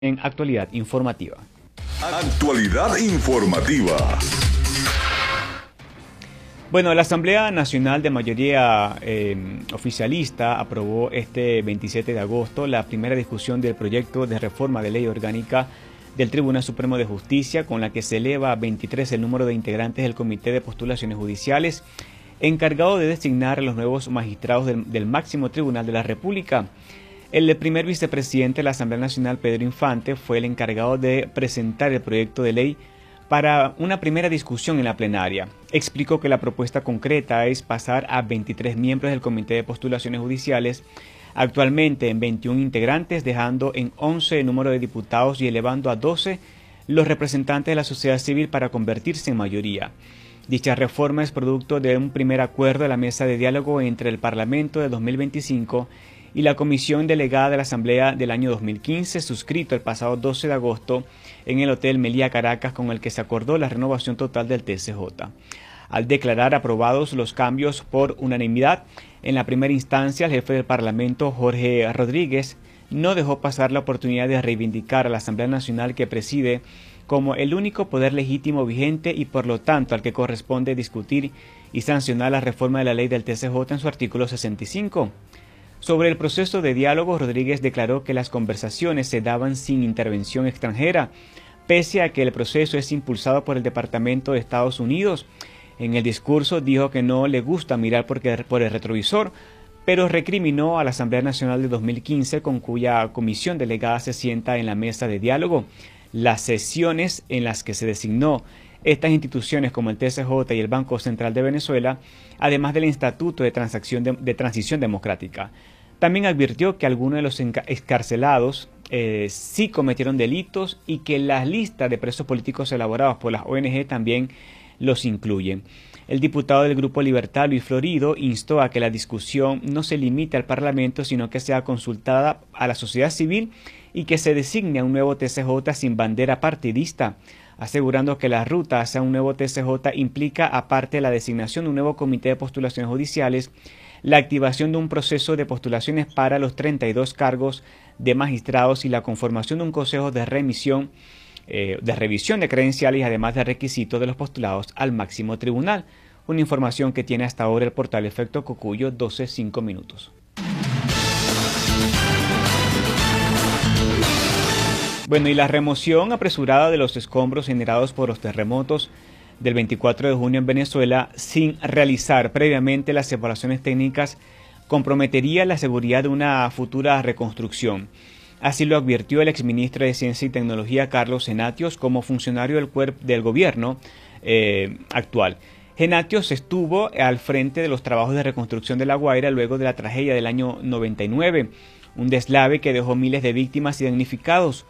en Actualidad Informativa. Actualidad Informativa. Bueno, la Asamblea Nacional de mayoría oficialista aprobó este 27 de agosto la primera discusión del proyecto de reforma de ley orgánica del Tribunal Supremo de Justicia, con la que se eleva a 23 el número de integrantes del Comité de Postulaciones Judiciales, encargado de designar a los nuevos magistrados del máximo tribunal de la República. El primer vicepresidente de la Asamblea Nacional, Pedro Infante, fue el encargado de presentar el proyecto de ley para una primera discusión en la plenaria. Explicó que la propuesta concreta es pasar a 23 miembros del Comité de Postulaciones Judiciales, actualmente en 21 integrantes, dejando en 11 el número de diputados y elevando a 12 los representantes de la sociedad civil para convertirse en mayoría. Dicha reforma es producto de un primer acuerdo de la mesa de diálogo entre el Parlamento de 2025 y la Comisión Delegada de la Asamblea del año 2015, suscrito el pasado 12 de agosto en el Hotel Meliá Caracas, con el que se acordó la renovación total del TCJ. Al declarar aprobados los cambios por unanimidad, en la primera instancia el jefe del Parlamento, Jorge Rodríguez, no dejó pasar la oportunidad de reivindicar a la Asamblea Nacional que preside como el único poder legítimo vigente y por lo tanto al que corresponde discutir y sancionar la reforma de la ley del TCJ en su artículo 65. Sobre el proceso de diálogo, Rodríguez declaró que las conversaciones se daban sin intervención extranjera, pese a que el proceso es impulsado por el Departamento de Estados Unidos. En el discurso dijo que no le gusta mirar por el retrovisor, pero recriminó a la Asamblea Nacional de 2015, con cuya comisión delegada se sienta en la mesa de diálogo, las sesiones en las que se designó estas instituciones como el TCJ y el Banco Central de Venezuela, además del Estatuto de Transición Democrática. También advirtió que algunos de los excarcelados sí cometieron delitos y que la lista de presos políticos elaborados por las ONG también los incluyen. El diputado del Grupo Libertad, Luis Florido, instó a que la discusión no se limite al Parlamento, sino que sea consultada a la sociedad civil y que se designe a un nuevo TCJ sin bandera partidista, asegurando que la ruta hacia un nuevo TCJ implica, aparte de la designación de un nuevo comité de postulaciones judiciales, la activación de un proceso de postulaciones para los 32 cargos de magistrados y la conformación de un consejo de revisión de credenciales, además de requisitos de los postulados al máximo tribunal. Una información que tiene hasta ahora el portal Efecto Cocuyo, 12:05 minutos. Bueno, y la remoción apresurada de los escombros generados por los terremotos del 24 de junio en Venezuela, sin realizar previamente las evaluaciones técnicas, comprometería la seguridad de una futura reconstrucción. Así lo advirtió el exministro de Ciencia y Tecnología, Carlos Genatios, como funcionario del gobierno actual. Genatios estuvo al frente de los trabajos de reconstrucción de La Guaira luego de la tragedia del año 99, un deslave que dejó miles de víctimas y damnificados.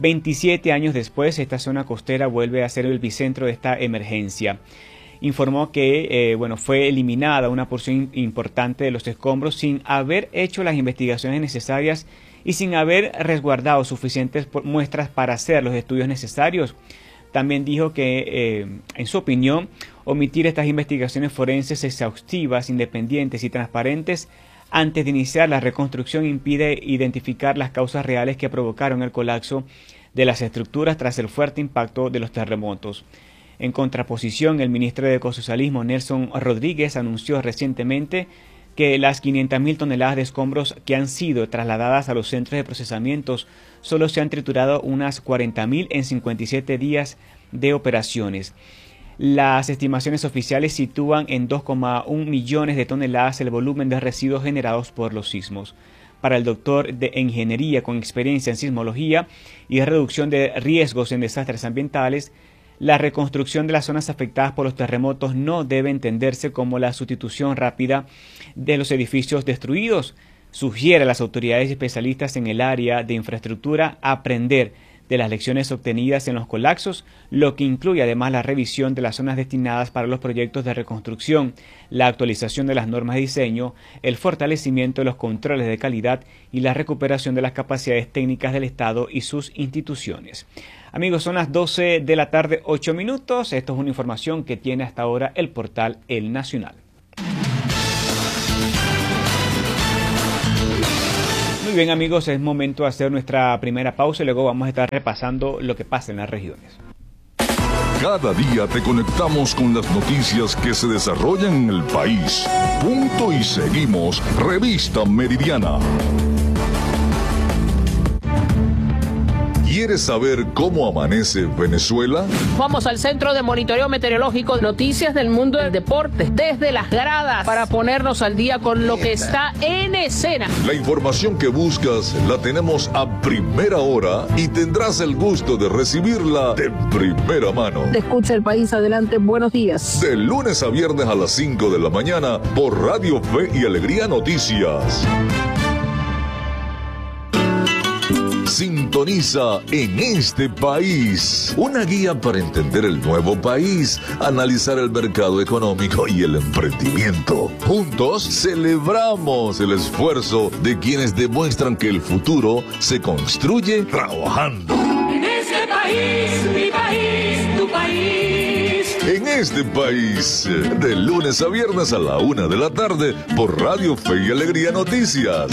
27 años después, esta zona costera vuelve a ser el epicentro de esta emergencia. Informó que fue eliminada una porción importante de los escombros sin haber hecho las investigaciones necesarias y sin haber resguardado suficientes muestras para hacer los estudios necesarios. También dijo que, en su opinión, omitir estas investigaciones forenses exhaustivas, independientes y transparentes antes de iniciar la reconstrucción impide identificar las causas reales que provocaron el colapso de las estructuras tras el fuerte impacto de los terremotos. En contraposición, el ministro de Ecosocialismo, Nelson Rodríguez, anunció recientemente que las 500.000 toneladas de escombros que han sido trasladadas a los centros de procesamientos solo se han triturado unas 40.000 en 57 días de operaciones. Las estimaciones oficiales sitúan en 2,1 millones de toneladas el volumen de residuos generados por los sismos. Para el doctor de Ingeniería con experiencia en sismología y reducción de riesgos en desastres ambientales, la reconstrucción de las zonas afectadas por los terremotos no debe entenderse como la sustitución rápida de los edificios destruidos. Sugiere a las autoridades y especialistas en el área de infraestructura aprender de las lecciones obtenidas en los colapsos, lo que incluye además la revisión de las zonas destinadas para los proyectos de reconstrucción, la actualización de las normas de diseño, el fortalecimiento de los controles de calidad y la recuperación de las capacidades técnicas del Estado y sus instituciones. Amigos, son las 12 de la tarde, 8 minutos. Esto es una información que tiene hasta ahora el portal El Nacional. Muy bien, amigos, es momento de hacer nuestra primera pausa y luego vamos a estar repasando lo que pasa en las regiones. Cada día te conectamos con las noticias que se desarrollan en el país. Punto y seguimos. Revista Meridiana. ¿Quieres saber cómo amanece Venezuela? Vamos al Centro de Monitoreo Meteorológico, noticias del mundo del deporte, desde las gradas, para ponernos al día con lo que está en escena. La información que buscas la tenemos a primera hora y tendrás el gusto de recibirla de primera mano. Te escucha el país, adelante, buenos días. De lunes a viernes a las 5 de la mañana por Radio Fe y Alegría Noticias. Sintoniza En este País, una guía para entender el nuevo país, analizar el mercado económico y el emprendimiento. Juntos celebramos el esfuerzo de quienes demuestran que el futuro se construye trabajando. En este país, mi país, tu país. En este país, de lunes a viernes a la 1 de la tarde por Radio Fe y Alegría Noticias.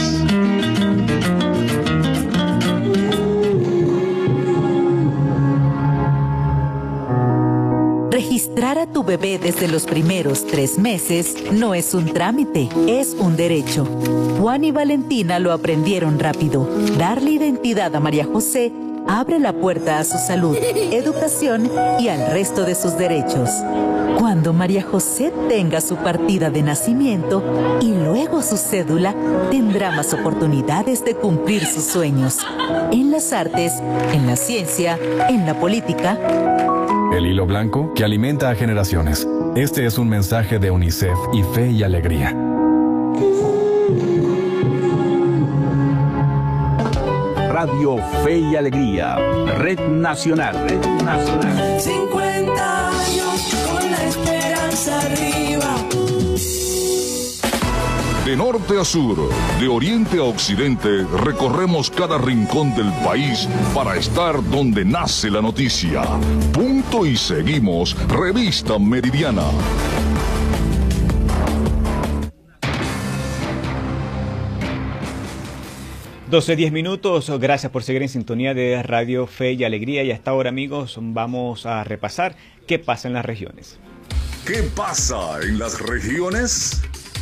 Registrar a tu bebé desde los primeros 3 meses no es un trámite, es un derecho. Juan y Valentina lo aprendieron rápido. Darle identidad a María José abre la puerta a su salud, educación y al resto de sus derechos. Cuando María José tenga su partida de nacimiento y luego su cédula, tendrá más oportunidades de cumplir sus sueños. En las artes, en la ciencia, en la política. El hilo blanco que alimenta a generaciones. Este es un mensaje de UNICEF y Fe y Alegría. Radio Fe y Alegría, Red Nacional. 50 años con la esperanza arriba. De norte a sur, de oriente a occidente, recorremos cada rincón del país para estar donde nace la noticia. Punto y seguimos. Revista Meridiana. (12:10). Gracias por seguir en sintonía de Radio Fe y Alegría. Y hasta ahora, amigos, vamos a repasar qué pasa en las regiones. ¿Qué pasa en las regiones?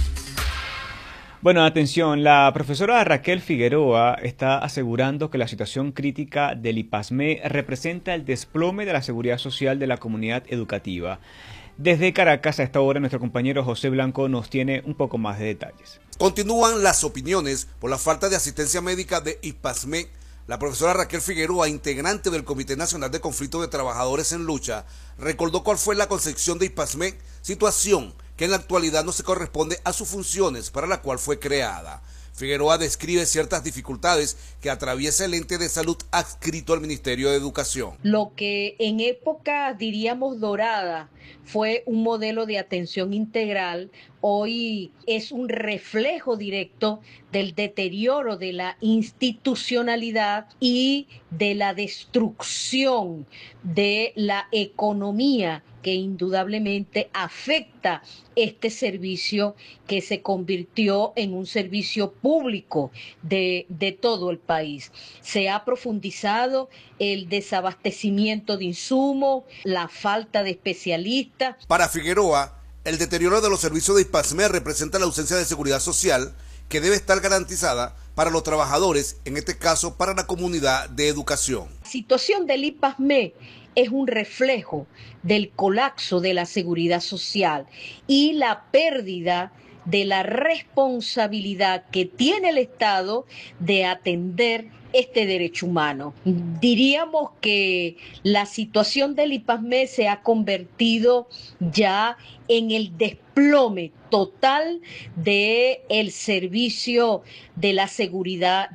Bueno, atención, la profesora Raquel Figueroa está asegurando que la situación crítica del IPASME representa el desplome de la seguridad social de la comunidad educativa. Desde Caracas, a esta hora, nuestro compañero José Blanco nos tiene un poco más de detalles. Continúan las opiniones por la falta de asistencia médica de IPASME. La profesora Raquel Figueroa, integrante del Comité Nacional de Conflicto de Trabajadores en Lucha, recordó cuál fue la concepción de IPASME, situación que en la actualidad no se corresponde a sus funciones para la cual fue creada. Figueroa describe ciertas dificultades que atraviesa el ente de salud adscrito al Ministerio de Educación. Lo que en época, diríamos, dorada, fue un modelo de atención integral, hoy es un reflejo directo del deterioro de la institucionalidad y de la destrucción de la economía que indudablemente afecta este servicio que se convirtió en un servicio público de todo el país. Se ha profundizado el desabastecimiento de insumos, la falta de especialistas. Para Figueroa, el deterioro de los servicios de IPASME representa la ausencia de seguridad social que debe estar garantizada para los trabajadores, en este caso para la comunidad de educación. La situación del IPASME es un reflejo del colapso de la seguridad social y la pérdida de la responsabilidad que tiene el Estado de atender este derecho humano. Diríamos que la situación del IPASME se ha convertido ya en el desplome total de el servicio de la seguridad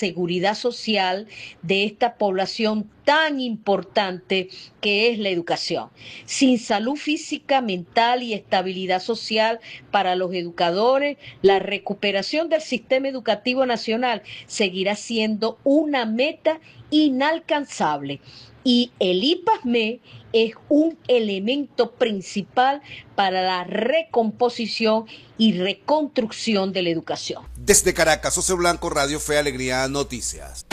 social de esta población tan importante que es la educación. Sin salud física, mental y estabilidad social para los educadores, la recuperación del sistema educativo nacional seguirá siendo una meta inalcanzable. Y el IPASME es un elemento principal para la recomposición y reconstrucción de la educación. Desde Caracas, José Blanco, Radio Fe y Alegría Noticias.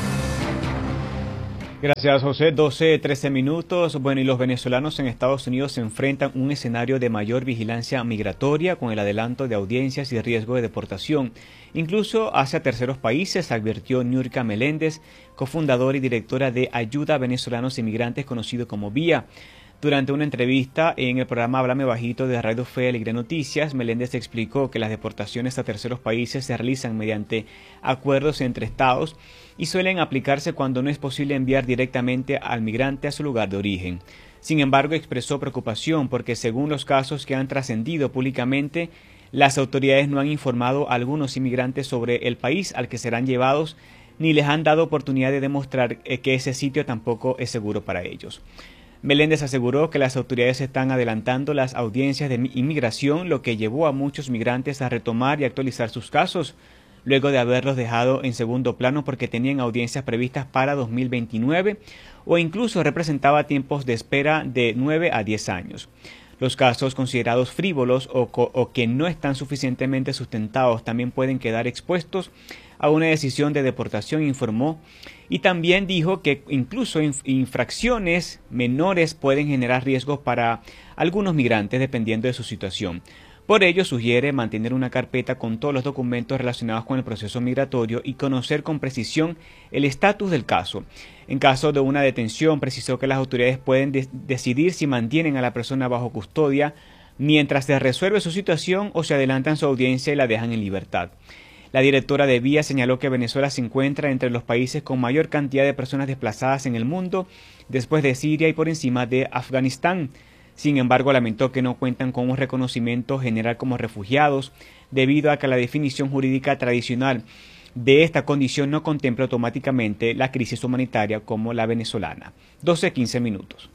Gracias, José. 13 minutos. Bueno, y los venezolanos en Estados Unidos se enfrentan a un escenario de mayor vigilancia migratoria con el adelanto de audiencias y riesgo de deportación, incluso hacia terceros países, advirtió Niurka Meléndez, cofundadora y directora de Ayuda a Venezolanos Inmigrantes, conocido como VIA. Durante una entrevista en el programa Háblame Bajito de Radio Fe y Alegría Noticias, Meléndez explicó que las deportaciones a terceros países se realizan mediante acuerdos entre estados y suelen aplicarse cuando no es posible enviar directamente al migrante a su lugar de origen. Sin embargo, expresó preocupación porque, según los casos que han trascendido públicamente, las autoridades no han informado a algunos inmigrantes sobre el país al que serán llevados, ni les han dado oportunidad de demostrar que ese sitio tampoco es seguro para ellos. Meléndez aseguró que las autoridades están adelantando las audiencias de inmigración, lo que llevó a muchos migrantes a retomar y actualizar sus casos, luego de haberlos dejado en segundo plano porque tenían audiencias previstas para 2029 o incluso representaba tiempos de espera de 9 a 10 años. Los casos considerados frívolos o que no están suficientemente sustentados también pueden quedar expuestos a una decisión de deportación, informó, y también dijo que incluso infracciones menores pueden generar riesgos para algunos migrantes dependiendo de su situación. Por ello, sugiere mantener una carpeta con todos los documentos relacionados con el proceso migratorio y conocer con precisión el estatus del caso. En caso de una detención, precisó que las autoridades pueden decidir si mantienen a la persona bajo custodia mientras se resuelve su situación o se adelantan su audiencia y la dejan en libertad. La directora de VIA señaló que Venezuela se encuentra entre los países con mayor cantidad de personas desplazadas en el mundo, después de Siria y por encima de Afganistán. Sin embargo, lamentó que no cuentan con un reconocimiento general como refugiados, debido a que la definición jurídica tradicional de esta condición no contempla automáticamente la crisis humanitaria como la venezolana. 12:15 minutos.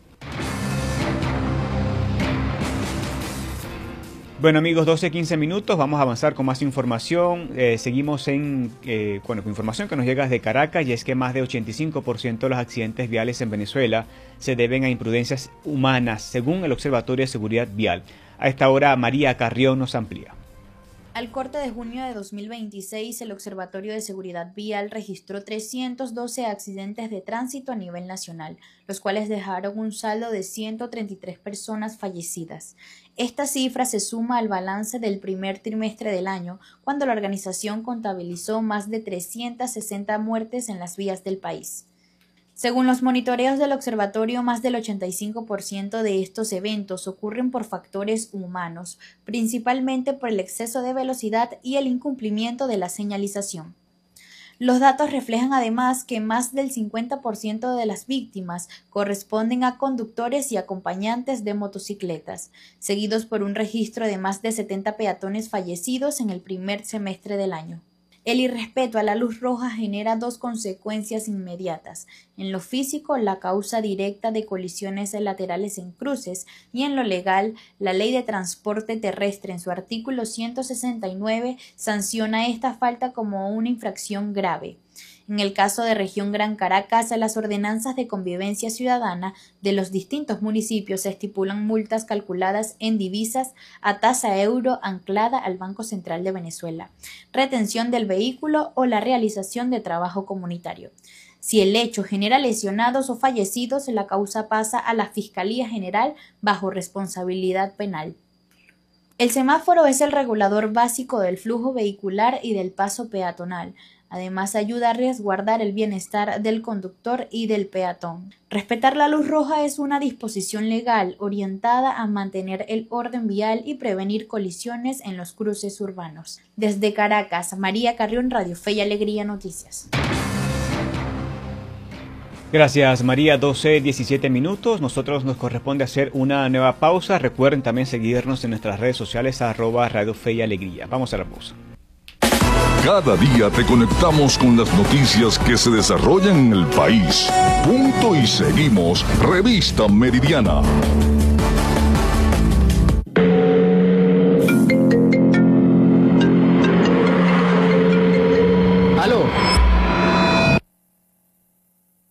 Bueno, amigos, 12:15 minutos, vamos a avanzar con más información. Seguimos con información que nos llega desde Caracas, y es que más de 85% de los accidentes viales en Venezuela se deben a imprudencias humanas, según el Observatorio de Seguridad Vial. A esta hora, María Carrión nos amplía. Al corte de junio de 2026, el Observatorio de Seguridad Vial registró 312 accidentes de tránsito a nivel nacional, los cuales dejaron un saldo de 133 personas fallecidas. Esta cifra se suma al balance del primer trimestre del año, cuando la organización contabilizó más de 360 muertes en las vías del país. Según los monitoreos del observatorio, más del 85% de estos eventos ocurren por factores humanos, principalmente por el exceso de velocidad y el incumplimiento de la señalización. Los datos reflejan además que más del 50% de las víctimas corresponden a conductores y acompañantes de motocicletas, seguidos por un registro de más de 70 peatones fallecidos en el primer semestre del año. El irrespeto a la luz roja genera dos consecuencias inmediatas. En lo físico, la causa directa de colisiones laterales en cruces, y en lo legal, la Ley de Transporte Terrestre en su artículo 169 sanciona esta falta como una infracción grave. En el caso de Región Gran Caracas, las ordenanzas de convivencia ciudadana de los distintos municipios estipulan multas calculadas en divisas a tasa euro anclada al Banco Central de Venezuela, retención del vehículo o la realización de trabajo comunitario. Si el hecho genera lesionados o fallecidos, la causa pasa a la Fiscalía General bajo responsabilidad penal. El semáforo es el regulador básico del flujo vehicular y del paso peatonal. Además, ayuda a resguardar el bienestar del conductor y del peatón. Respetar la luz roja es una disposición legal orientada a mantener el orden vial y prevenir colisiones en los cruces urbanos. Desde Caracas, María Carrión, Radio Fe y Alegría Noticias. Gracias, María. 12:17 minutos. Nosotros nos corresponde hacer una nueva pausa. Recuerden también seguirnos en nuestras redes sociales @Radio Fe y Alegría. Vamos a la pausa. Cada día te conectamos con las noticias que se desarrollan en el país. Punto y seguimos. Revista Meridiana. Aló.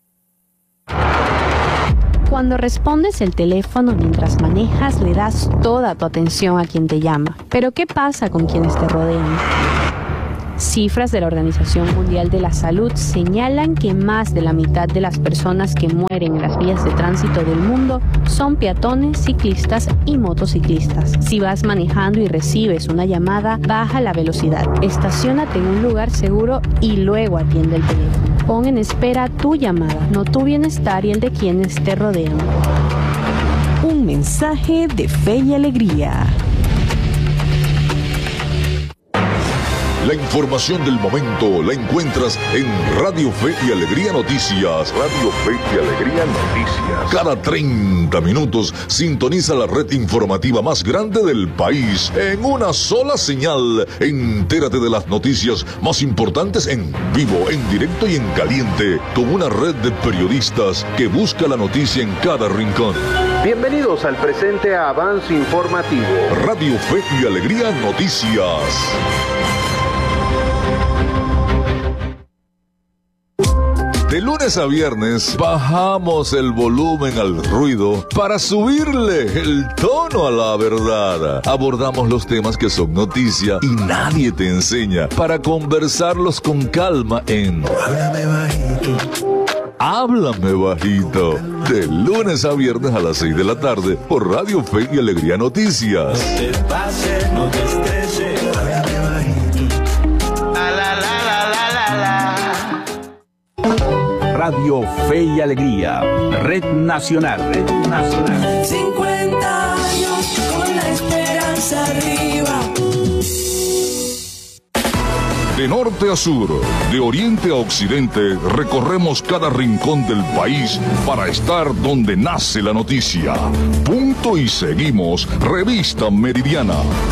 Cuando respondes el teléfono mientras manejas, le das toda tu atención a quien te llama. Pero ¿qué pasa con quienes te rodean? Cifras de la Organización Mundial de la Salud señalan que más de la mitad de las personas que mueren en las vías de tránsito del mundo son peatones, ciclistas y motociclistas. Si vas manejando y recibes una llamada, baja la velocidad, estaciónate en un lugar seguro y luego atiende el teléfono. Pon en espera tu llamada, no tu bienestar y el de quienes te rodean. Un mensaje de Fe y Alegría. La información del momento la encuentras en Radio Fe y Alegría Noticias. Radio Fe y Alegría Noticias. Cada 30 minutos sintoniza la red informativa más grande del país en una sola señal. Entérate de las noticias más importantes en vivo, en directo y en caliente, con una red de periodistas que busca la noticia en cada rincón. Bienvenidos al presente avance informativo. Radio Fe y Alegría Noticias. De lunes a viernes bajamos el volumen al ruido para subirle el tono a la verdad. Abordamos los temas que son noticia y nadie te enseña para conversarlos con calma en Háblame Bajito. Háblame Bajito. De lunes a viernes a las 6 de la tarde por Radio Fe y Alegría Noticias. No te pases, no te estreses. Háblame Bajito. La la la la la la. Radio Fe y Alegría, Red Nacional, Red Nacional. 50 años con la esperanza arriba. De norte a sur, de oriente a occidente, recorremos cada rincón del país para estar donde nace la noticia. Punto y seguimos, Revista Meridiana.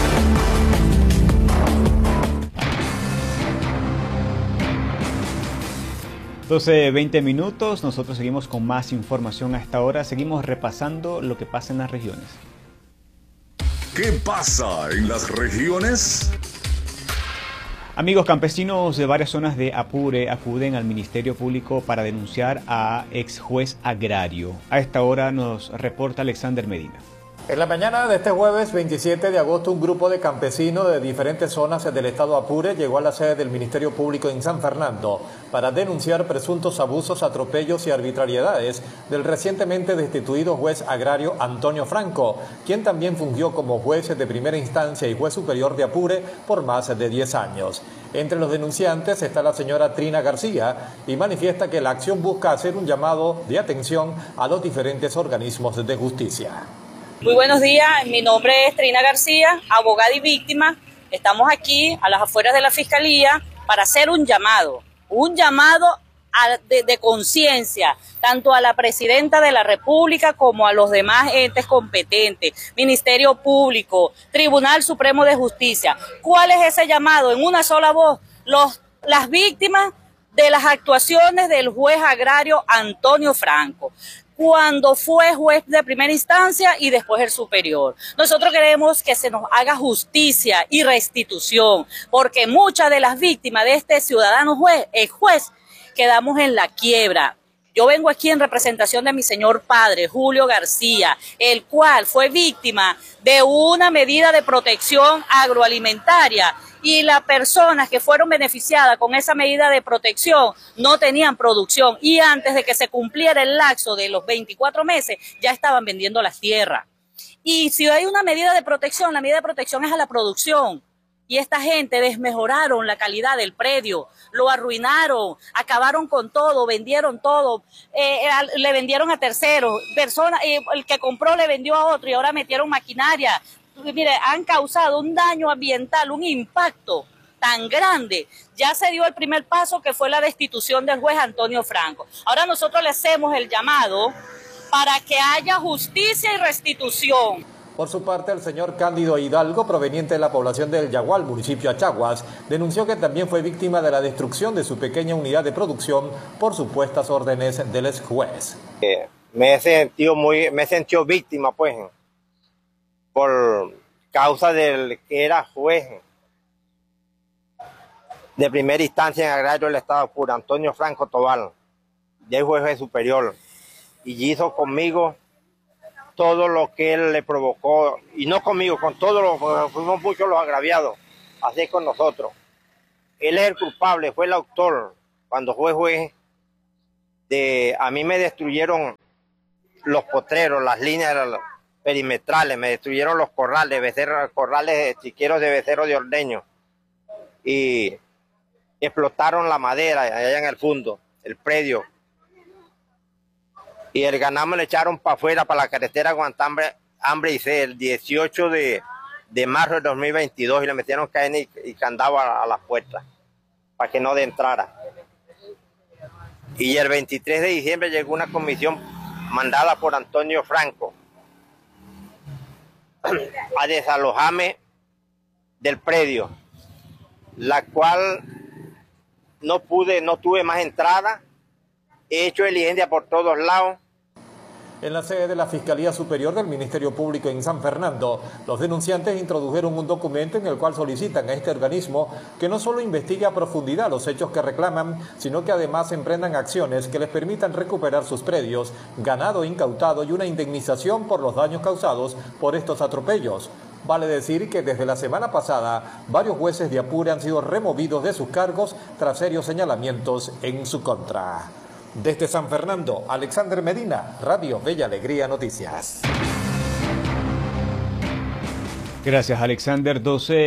12:20 minutos, nosotros seguimos con más información a esta hora, seguimos repasando lo que pasa en las regiones. ¿Qué pasa en las regiones? Amigos campesinos de varias zonas de Apure acuden al Ministerio Público para denunciar a ex juez agrario. A esta hora nos reporta Alexander Medina. En la mañana de este jueves 27 de agosto, un grupo de campesinos de diferentes zonas del estado Apure llegó a la sede del Ministerio Público en San Fernando para denunciar presuntos abusos, atropellos y arbitrariedades del recientemente destituido juez agrario Antonio Franco, quien también fungió como juez de primera instancia y juez superior de Apure por más de 10 años. Entre los denunciantes está la señora Trina García y manifiesta que la acción busca hacer un llamado de atención a los diferentes organismos de justicia. Muy buenos días, mi nombre es Trina García, abogada y víctima. Estamos aquí a las afueras de la Fiscalía para hacer un llamado de conciencia, tanto a la Presidenta de la República como a los demás entes competentes, Ministerio Público, Tribunal Supremo de Justicia. ¿Cuál es ese llamado? En una sola voz, las víctimas de las actuaciones del juez agrario Antonio Franco, cuando fue juez de primera instancia y después el superior. Nosotros queremos que se nos haga justicia y restitución, porque muchas de las víctimas de este ciudadano juez, quedamos en la quiebra. Yo vengo aquí en representación de mi señor padre, Julio García, el cual fue víctima de una medida de protección agroalimentaria, y las personas que fueron beneficiadas con esa medida de protección no tenían producción, y antes de que se cumpliera el lapso de los 24 meses ya estaban vendiendo las tierras. Y si hay una medida de protección, la medida de protección es a la producción. Y esta gente desmejoraron la calidad del predio, lo arruinaron, acabaron con todo, vendieron todo, le vendieron a terceros, el que compró le vendió a otro y ahora metieron maquinaria. Mire, han causado un daño ambiental, un impacto tan grande. Ya se dio el primer paso, que fue la destitución del juez Antonio Franco. Ahora nosotros le hacemos el llamado para que haya justicia y restitución. Por su parte, el señor Cándido Hidalgo, proveniente de la población del Yagual, municipio de Achaguas, denunció que también fue víctima de la destrucción de su pequeña unidad de producción por supuestas órdenes del ex juez. Me he sentido víctima, pues, por causa del que era juez de primera instancia en agrario del estado Apure, Antonio Franco Tobal, ya es juez superior. y hizo conmigo todo lo que él le provocó, y no conmigo, con todos los, fuimos muchos los agraviados, así con nosotros. Él es el culpable, fue el autor, cuando fue juez, a mí me destruyeron los potreros, las líneas perimetrales, me destruyeron los corrales, corrales chiqueros de becerros de ordeño, y explotaron la madera allá en el fondo, el predio, y el ganado me lo echaron para afuera, para la carretera Guantambre, Hambre y Sed, el 18 de marzo de 2022, y le metieron cadena y candado a las puertas, para que no entrara. Y el 23 de diciembre llegó una comisión mandada por Antonio Franco a desalojarme del predio, la cual no tuve más entrada, he hecho diligencia por todos lados. En la sede de la Fiscalía Superior del Ministerio Público en San Fernando, los denunciantes introdujeron un documento en el cual solicitan a este organismo que no solo investigue a profundidad los hechos que reclaman, sino que además emprendan acciones que les permitan recuperar sus predios, ganado incautado y una indemnización por los daños causados por estos atropellos. Vale decir que desde la semana pasada, varios jueces de Apure han sido removidos de sus cargos tras serios señalamientos en su contra. Desde San Fernando, Alexander Medina, Radio Bella Alegría Noticias. Gracias, Alexander.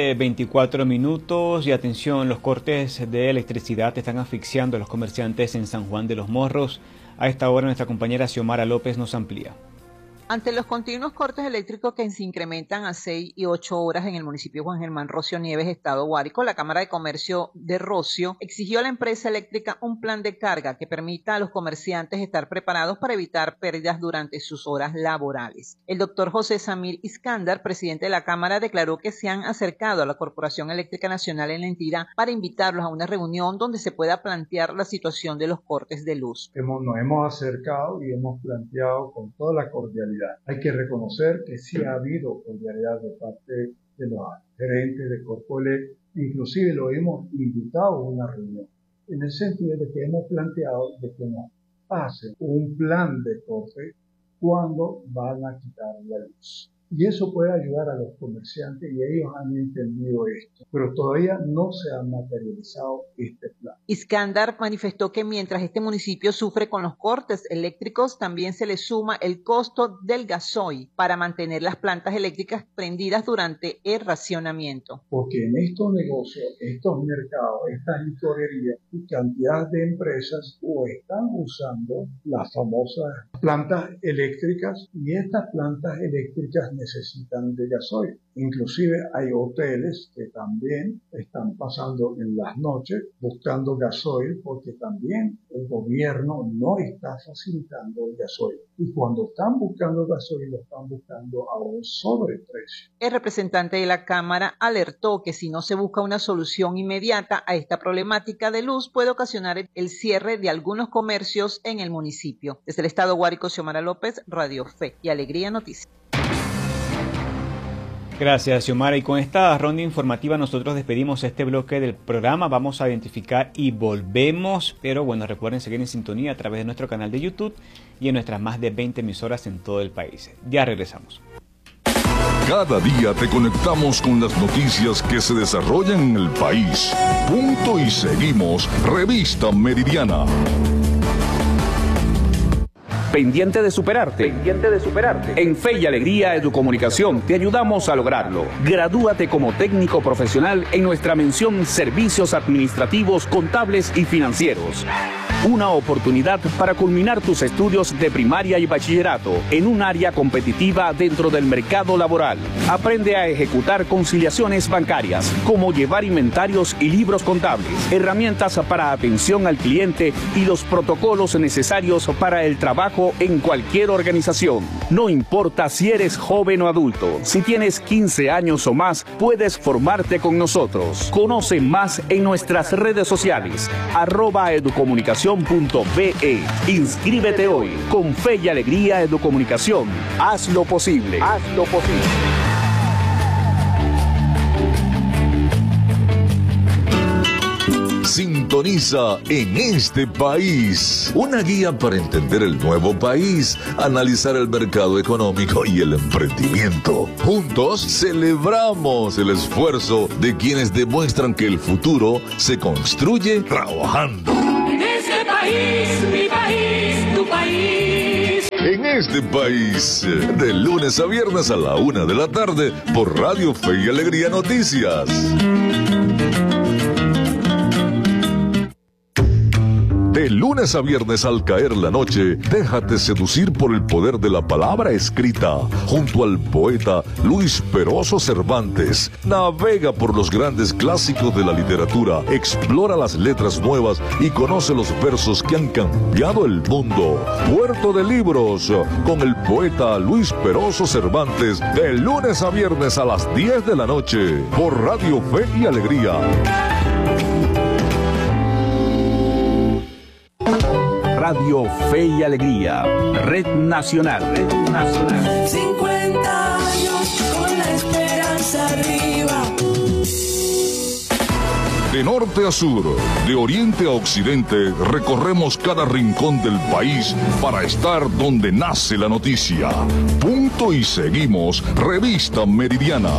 12:24 minutos y atención, los cortes de electricidad están asfixiando a los comerciantes en San Juan de los Morros. A esta hora nuestra compañera Xiomara López nos amplía. Ante los continuos cortes eléctricos que se incrementan a 6 y 8 horas en el municipio Juan Germán Rocio Nieves, Estado Guárico, la Cámara de Comercio de Rocio exigió a la empresa eléctrica un plan de carga que permita a los comerciantes estar preparados para evitar pérdidas durante sus horas laborales. El doctor José Samir Iskandar, presidente de la Cámara, declaró que se han acercado a la Corporación Eléctrica Nacional en la entidad para invitarlos a una reunión donde se pueda plantear la situación de los cortes de luz. Nos hemos acercado y hemos planteado con toda la cordialidad. Hay que reconocer que sí ha habido cordialidad de parte de los gerentes de Corpoelec, inclusive lo hemos invitado a una reunión, en el sentido de que hemos planteado de que nos hacen un plan de corte cuando van a quitar la luz. Y eso puede ayudar a los comerciantes y ellos han entendido esto, pero todavía no se ha materializado este plan. Iskandar manifestó que mientras este municipio sufre con los cortes eléctricos, también se le suma el costo del gasoil para mantener las plantas eléctricas prendidas durante el racionamiento. Porque en estos negocios, estos mercados, estas licorerías y cantidad de empresas o están usando las famosas plantas eléctricas y estas plantas eléctricas necesitan de gasoil. Inclusive hay hoteles que también están pasando en las noches buscando gasoil porque también el gobierno no está facilitando el gasoil. Y cuando están buscando gasoil, lo están buscando a un sobreprecio. El representante de la Cámara alertó que si no se busca una solución inmediata a esta problemática de luz, puede ocasionar el cierre de algunos comercios en el municipio. Desde el Estado Guárico, Xiomara López, Radio Fe y Alegría Noticias. Gracias, Xiomara. Y con esta ronda informativa nosotros despedimos este bloque del programa. Vamos a identificar y volvemos. Pero bueno, recuerden seguir en sintonía a través de nuestro canal de YouTube y en nuestras más de 20 emisoras en todo el país. Ya regresamos. Cada día te conectamos con las noticias que se desarrollan en el país. Punto y seguimos. Revista Meridiana. Pendiente de superarte. En Fe y Alegría Educomunicación te ayudamos a lograrlo. Gradúate como técnico profesional en nuestra mención Servicios Administrativos, Contables y Financieros. Una oportunidad para culminar tus estudios de primaria y bachillerato en un área competitiva dentro del mercado laboral. Aprende a ejecutar conciliaciones bancarias, como llevar inventarios y libros contables, herramientas para atención al cliente y los protocolos necesarios para el trabajo en cualquier organización. No importa si eres joven o adulto, si tienes 15 años o más, puedes formarte con nosotros. Conoce más en nuestras redes sociales, @educomunicación.be. Inscríbete hoy. Con Fe y Alegría Educomunicación. Haz lo posible. Sintoniza En Este País, una guía para entender el nuevo país, analizar el mercado económico y el emprendimiento. Juntos celebramos el esfuerzo de quienes demuestran que el futuro se construye trabajando. En este país, mi país, tu país. En Este País, de lunes a viernes a la 1 de la tarde, por Radio Fe y Alegría Noticias. De lunes a viernes al caer la noche, déjate seducir por el poder de la palabra escrita. Junto al poeta Luis Peroso Cervantes, navega por los grandes clásicos de la literatura, explora las letras nuevas y conoce los versos que han cambiado el mundo. Puerto de Libros, con el poeta Luis Peroso Cervantes, de lunes a viernes a las 10 de la noche, por Radio Fe y Alegría. Radio Fe y Alegría, Red Nacional. 50 años con la esperanza arriba. De norte a sur, de oriente a occidente, recorremos cada rincón del país para estar donde nace la noticia. Punto y seguimos, Revista Meridiana.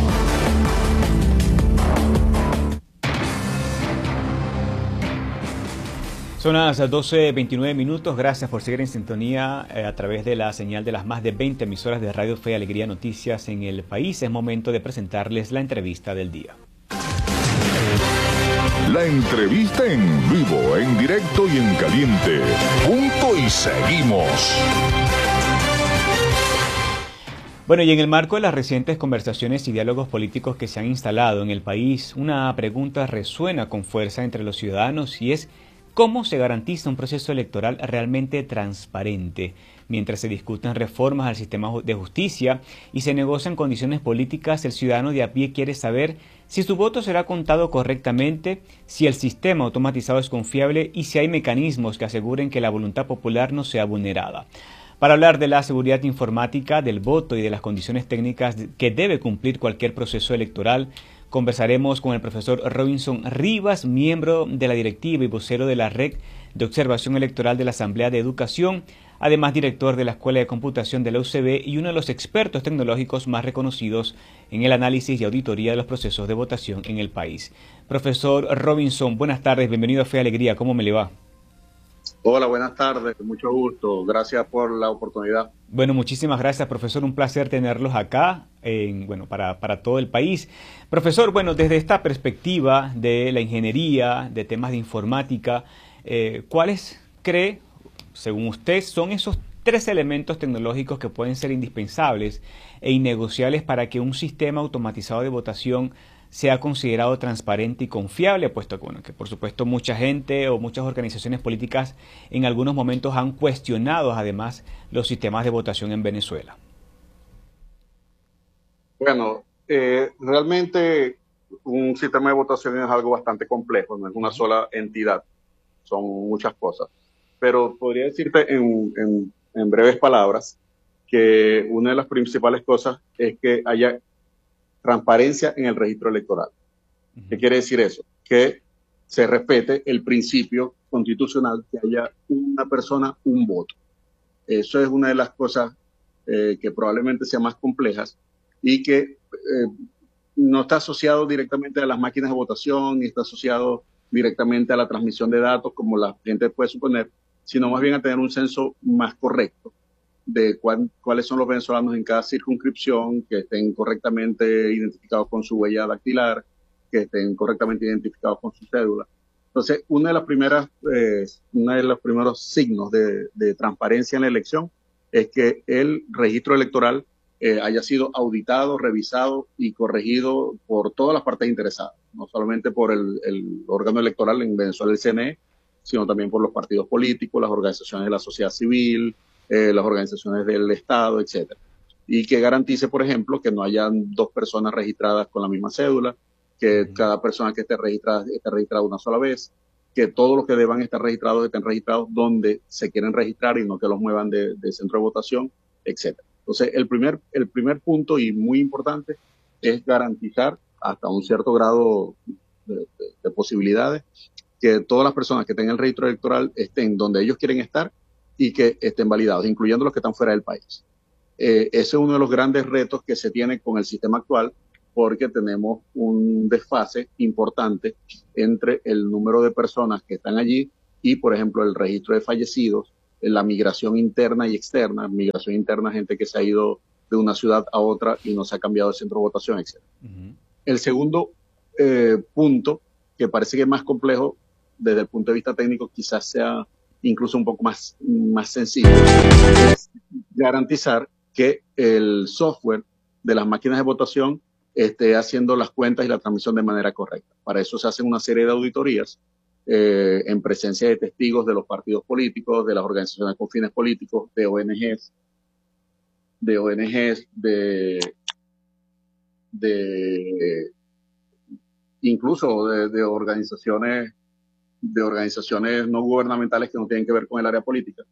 Son las 12:29 minutos. Gracias por seguir en sintonía a través de la señal de las más de 20 emisoras de Radio Fe y Alegría Noticias en el país. Es momento de presentarles la entrevista del día. La entrevista en vivo, en directo y en caliente. Punto y seguimos. Bueno, y en el marco de las recientes conversaciones y diálogos políticos que se han instalado en el país, una pregunta resuena con fuerza entre los ciudadanos y es: ¿cómo se garantiza un proceso electoral realmente transparente? Mientras se discuten reformas al sistema de justicia y se negocian condiciones políticas, el ciudadano de a pie quiere saber si su voto será contado correctamente, si el sistema automatizado es confiable y si hay mecanismos que aseguren que la voluntad popular no sea vulnerada. Para hablar de la seguridad informática, del voto y de las condiciones técnicas que debe cumplir cualquier proceso electoral, conversaremos con el profesor Robinson Rivas, miembro de la directiva y vocero de la Red de Observación Electoral de la Asamblea de Educación, además director de la Escuela de Computación de la UCB y uno de los expertos tecnológicos más reconocidos en el análisis y auditoría de los procesos de votación en el país. Profesor Robinson, buenas tardes, bienvenido a Fe y Alegría, ¿cómo me le va? Hola, buenas tardes, mucho gusto, gracias por la oportunidad. Bueno, muchísimas gracias, profesor, un placer tenerlos acá, para todo el país. Profesor, bueno, desde esta perspectiva de la ingeniería, de temas de informática, ¿cuáles cree, según usted, son esos 3 elementos tecnológicos que pueden ser indispensables e innegociables para que un sistema automatizado de votación sea considerado transparente y confiable, puesto que, bueno, que por supuesto mucha gente o muchas organizaciones políticas en algunos momentos han cuestionado además los sistemas de votación en Venezuela? Bueno, realmente un sistema de votación es algo bastante complejo, no es una sola entidad, son muchas cosas. Pero podría decirte en breves palabras que una de las principales cosas es que haya transparencia en el registro electoral. ¿Qué quiere decir eso? Que se respete el principio constitucional que haya una persona, un voto. Eso es una de las cosas que probablemente sean más complejas y que no está asociado directamente a las máquinas de votación ni está asociado directamente a la transmisión de datos como la gente puede suponer, sino más bien a tener un censo más correcto de cuáles son los venezolanos en cada circunscripción, que estén correctamente identificados con su huella dactilar, que estén correctamente identificados con su cédula. Entonces, uno de los primeros signos de transparencia en la elección es que el registro electoral haya sido auditado, revisado y corregido por todas las partes interesadas, no solamente por el órgano electoral en Venezuela, el CNE, sino también por los partidos políticos, las organizaciones de la sociedad civil, las organizaciones del Estado, etcétera. Y que garantice, por ejemplo, que no hayan 2 personas registradas con la misma cédula, que cada persona que esté registrada una sola vez, que todos los que deban estar registrados estén registrados donde se quieren registrar y no que los muevan de centro de votación, etcétera. Entonces, el primer punto y muy importante es garantizar hasta un cierto grado de posibilidades que todas las personas que tengan el registro electoral estén donde ellos quieren estar y que estén validados, incluyendo los que están fuera del país. Ese es uno de los grandes retos que se tiene con el sistema actual, porque tenemos un desfase importante entre el número de personas que están allí y, por ejemplo, el registro de fallecidos, la migración interna y externa, migración interna, gente que se ha ido de una ciudad a otra y no se ha cambiado de centro de votación, etc. El segundo punto, que parece que es más complejo desde el punto de vista técnico, quizás sea incluso un poco más sencillo, es garantizar que el software de las máquinas de votación esté haciendo las cuentas y la transmisión de manera correcta. Para eso se hacen una serie de auditorías en presencia de testigos de los partidos políticos, de las organizaciones con fines políticos, de ONGs, incluso de organizaciones no gubernamentales que no tienen que ver con el área política,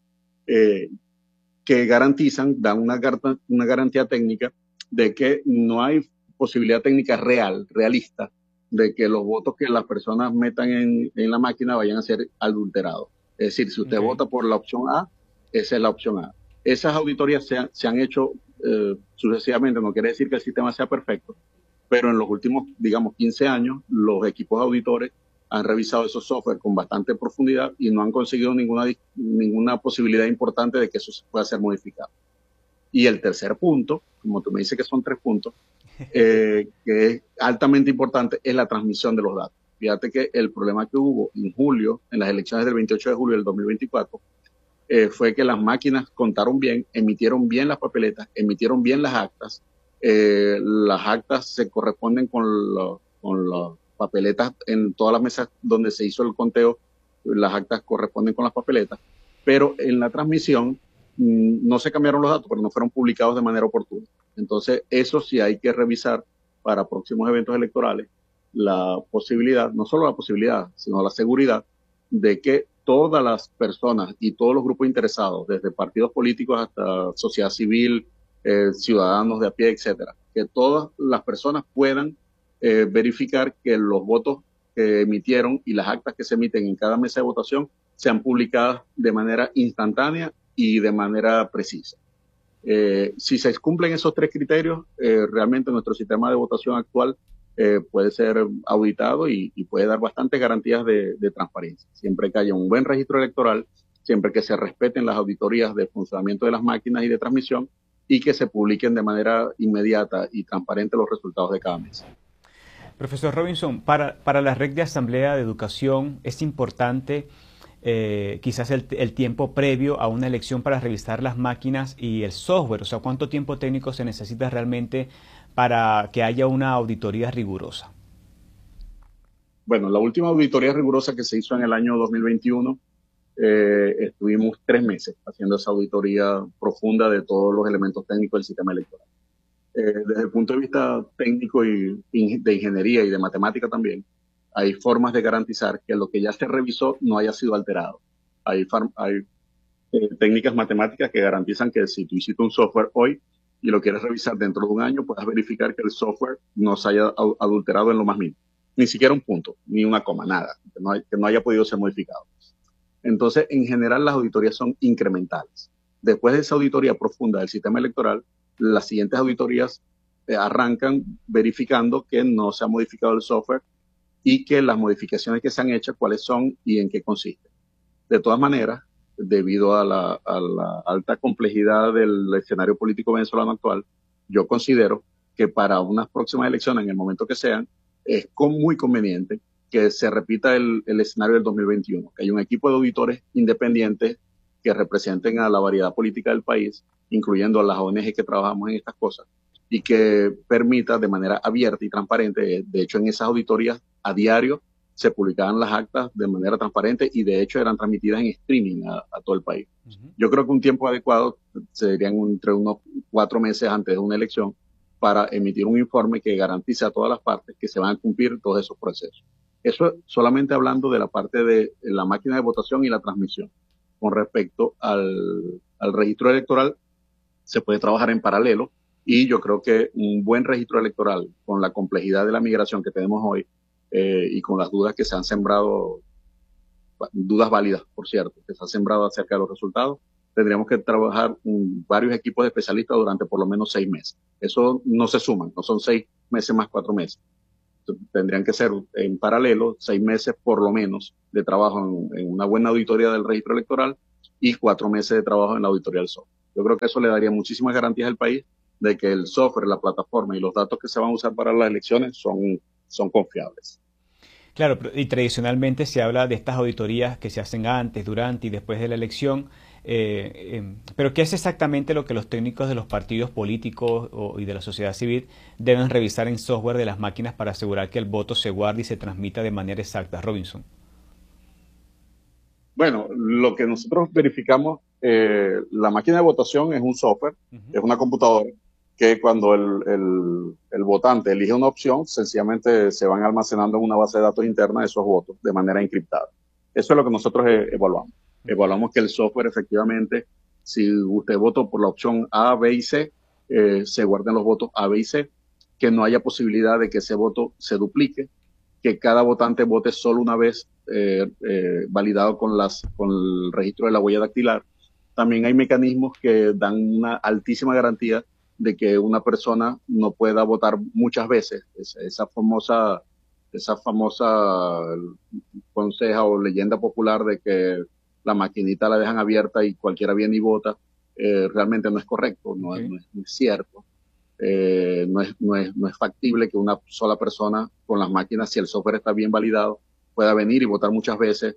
que garantizan, dan una garantía técnica de que no hay posibilidad técnica realista, de que los votos que las personas metan en la máquina vayan a ser adulterados. Es decir, si usted vota por la opción A, esa es la opción A. Esas auditorías se han hecho sucesivamente, no quiere decir que el sistema sea perfecto, pero en los últimos, digamos, 15 años, los equipos de auditores han revisado esos software con bastante profundidad y no han conseguido ninguna posibilidad importante de que eso se pueda ser modificado. Y el tercer punto, como tú me dices que son 3 puntos, que es altamente importante, es la transmisión de los datos. Fíjate que el problema que hubo en julio, en las elecciones del 28 de julio del 2024, fue que las máquinas contaron bien, emitieron bien las papeletas, emitieron bien las actas. Las actas se corresponden con las papeletas en todas las mesas donde se hizo el conteo, las actas corresponden con las papeletas, pero en la transmisión no se cambiaron los datos, pero no fueron publicados de manera oportuna. Entonces, eso sí hay que revisar para próximos eventos electorales, la posibilidad, no solo la posibilidad, sino la seguridad de que todas las personas y todos los grupos interesados, desde partidos políticos hasta sociedad civil, ciudadanos de a pie, etcétera, que todas las personas puedan verificar que los votos que emitieron y las actas que se emiten en cada mesa de votación sean publicadas de manera instantánea y de manera precisa. Si se cumplen esos 3 criterios, realmente nuestro sistema de votación actual puede ser auditado y puede dar bastantes garantías de transparencia. Siempre que haya un buen registro electoral, siempre que se respeten las auditorías de funcionamiento de las máquinas y de transmisión y que se publiquen de manera inmediata y transparente los resultados de cada mesa. Profesor Robinson, para la Red de Asamblea de Educación es importante quizás el tiempo previo a una elección para revisar las máquinas y el software. O sea, ¿cuánto tiempo técnico se necesita realmente para que haya una auditoría rigurosa? Bueno, la última auditoría rigurosa que se hizo en el año 2021, estuvimos 3 meses haciendo esa auditoría profunda de todos los elementos técnicos del sistema electoral. Desde el punto de vista técnico y de ingeniería y de matemática también, hay formas de garantizar que lo que ya se revisó no haya sido alterado. Hay técnicas matemáticas que garantizan que si tú hiciste un software hoy y lo quieres revisar dentro de un año, puedas verificar que el software no se haya adulterado en lo más mínimo. Ni siquiera un punto, ni una coma, nada, que no haya podido ser modificado. Entonces, en general, las auditorías son incrementales. Después de esa auditoría profunda del sistema electoral, las siguientes auditorías arrancan verificando que no se ha modificado el software y que las modificaciones que se han hecho, cuáles son y en qué consisten. De todas maneras, debido a la alta complejidad del escenario político venezolano actual, yo considero que para unas próximas elecciones, en el momento que sean, es muy conveniente que se repita el escenario del 2021, que haya un equipo de auditores independientes que representen a la variedad política del país, incluyendo a las ONG que trabajamos en estas cosas, y que permita de manera abierta y transparente, de hecho en esas auditorías a diario se publicaban las actas de manera transparente y de hecho eran transmitidas en streaming a todo el país. Yo creo que un tiempo adecuado serían entre unos 4 meses antes de una elección para emitir un informe que garantice a todas las partes que se van a cumplir todos esos procesos. Eso solamente hablando de la parte de la máquina de votación y la transmisión. Con respecto al registro electoral, se puede trabajar en paralelo. Y yo creo que un buen registro electoral con la complejidad de la migración que tenemos hoy y con las dudas que se han sembrado, dudas válidas, por cierto, que se han sembrado acerca de los resultados, tendríamos que trabajar varios equipos de especialistas durante por lo menos 6 meses. Eso no se suman, no son 6 meses más 4 meses. Tendrían que ser en paralelo 6 meses por lo menos de trabajo en una buena auditoría del registro electoral y 4 meses de trabajo en la auditoría del software. Yo creo que eso le daría muchísimas garantías al país de que el software, la plataforma y los datos que se van a usar para las elecciones son confiables. Claro, y tradicionalmente se habla de estas auditorías que se hacen antes, durante y después de la elección, pero ¿qué es exactamente lo que los técnicos de los partidos políticos y de la sociedad civil deben revisar en software de las máquinas para asegurar que el voto se guarde y se transmita de manera exacta? Robinson. Bueno, lo que nosotros verificamos, la máquina de votación es un software, es una computadora, que cuando el votante elige una opción, sencillamente se van almacenando en una base de datos interna esos votos de manera encriptada. Eso es lo que nosotros evaluamos. Evaluamos que el software efectivamente, si usted votó por la opción A, B y C, se guarden los votos A, B y C, que no haya posibilidad de que ese voto se duplique, que cada votante vote solo una vez, validado con el registro de la huella dactilar. También hay mecanismos que dan una altísima garantía de que una persona no pueda votar muchas veces. Esa famosa conseja o leyenda popular de que la maquinita la dejan abierta y cualquiera viene y vota, realmente no es correcto, no es cierto. No es factible que una sola persona con las máquinas, si el software está bien validado, pueda venir y votar muchas veces,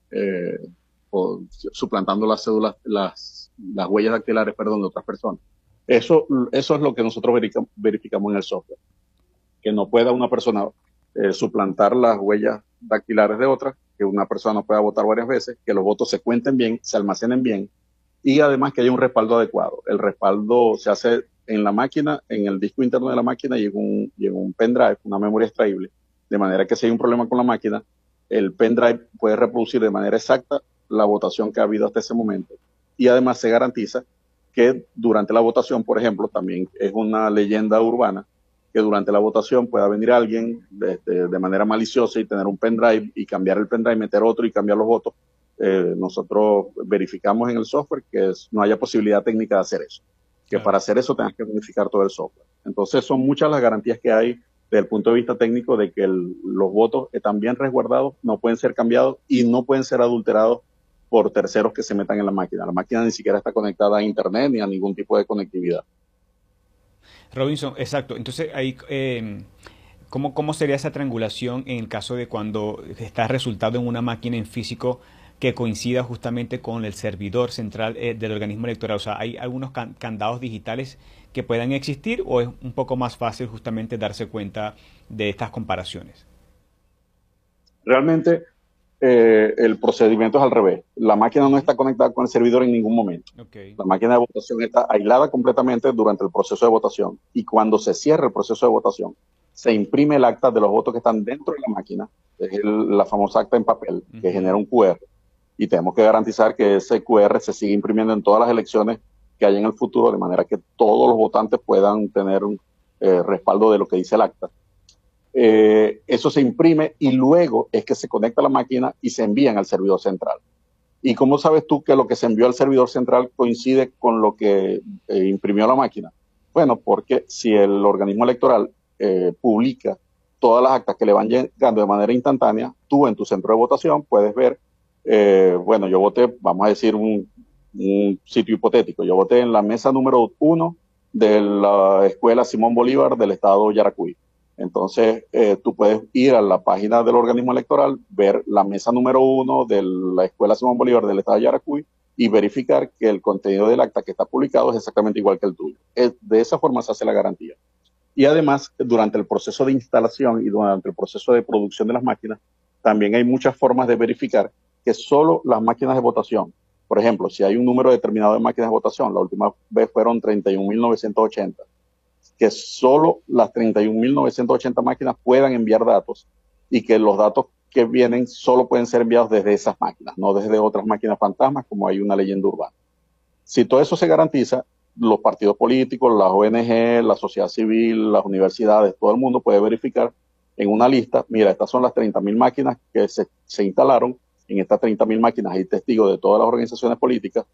suplantando las cédulas, las huellas dactilares, de otras personas. Eso es lo que nosotros verificamos en el software, que no pueda una persona suplantar las huellas dactilares de otras, que una persona no pueda votar varias veces, que los votos se cuenten bien, se almacenen bien, y además que haya un respaldo adecuado. El respaldo se hace en la máquina, en el disco interno de la máquina y en un pendrive, una memoria extraíble, de manera que si hay un problema con la máquina, el pendrive puede reproducir de manera exacta la votación que ha habido hasta ese momento. Y además se garantiza que durante la votación, por ejemplo, también es una leyenda urbana, que durante la votación pueda venir alguien de manera maliciosa y tener un pendrive y cambiar el pendrive, meter otro y cambiar los votos. Nosotros verificamos en el software que no haya posibilidad técnica de hacer eso. Que para hacer eso tengas que modificar todo el software. Entonces son muchas las garantías que hay desde el punto de vista técnico de que los votos están bien resguardados, no pueden ser cambiados y no pueden ser adulterados por terceros que se metan en la máquina. La máquina ni siquiera está conectada a internet ni a ningún tipo de conectividad. Robinson, exacto. Entonces, ahí, ¿cómo sería esa triangulación en el caso de cuando está resultado en una máquina en físico que coincida justamente con el servidor central del organismo electoral? O sea, ¿hay algunos candados digitales que puedan existir o es un poco más fácil justamente darse cuenta de estas comparaciones? Realmente el procedimiento es al revés. La máquina no está conectada con el servidor en ningún momento. Okay. La máquina de votación está aislada completamente durante el proceso de votación y cuando se cierra el proceso de votación se imprime el acta de los votos que están dentro de la máquina, es la famosa acta en papel que genera un QR. Y tenemos que garantizar que ese QR se siga imprimiendo en todas las elecciones que hay en el futuro, de manera que todos los votantes puedan tener un respaldo de lo que dice el acta. Eso se imprime y luego es que se conecta a la máquina y se envían al servidor central. ¿Y cómo sabes tú que lo que se envió al servidor central coincide con lo que imprimió la máquina? Bueno, porque si el organismo electoral publica todas las actas que le van llegando de manera instantánea, tú en tu centro de votación puedes ver, bueno, yo voté, vamos a decir un sitio hipotético, yo voté en la mesa número 1 de la Escuela Simón Bolívar del estado Yaracuy. Entonces, tú puedes ir a la página del organismo electoral, ver la mesa número 1 de la Escuela Simón Bolívar del estado de Yaracuy y verificar que el contenido del acta que está publicado es exactamente igual que el tuyo. De esa forma se hace la garantía. Y además, durante el proceso de instalación y durante el proceso de producción de las máquinas, también hay muchas formas de verificar que solo las máquinas de votación, por ejemplo, si hay un número determinado de máquinas de votación, la última vez fueron 31.980, que solo las 31.980 máquinas puedan enviar datos y que los datos que vienen solo pueden ser enviados desde esas máquinas, no desde otras máquinas fantasmas como hay una leyenda urbana. Si todo eso se garantiza, los partidos políticos, las ONG, la sociedad civil, las universidades, todo el mundo puede verificar en una lista, mira, estas son las 30.000 máquinas que se instalaron, en estas 30.000 máquinas hay testigos de todas las organizaciones políticas,